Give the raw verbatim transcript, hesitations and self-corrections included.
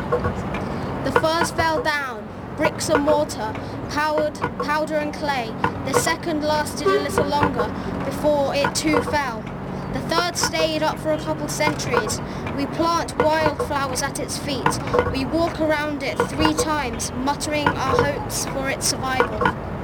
The first fell down, bricks and mortar, powdered, powder and clay. The second lasted a little longer before it too fell. The third stayed up for a couple centuries. We plant wildflowers at its feet. We walk around it three times, muttering our hopes for its survival.